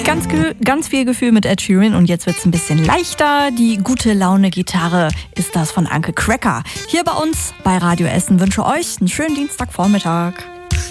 Ganz viel Gefühl mit Ed Sheeran und jetzt wird's ein bisschen leichter. Die gute Laune-Gitarre ist das von Anke Cracker. Hier bei uns bei Radio Essen wünsche euch einen schönen Dienstagvormittag.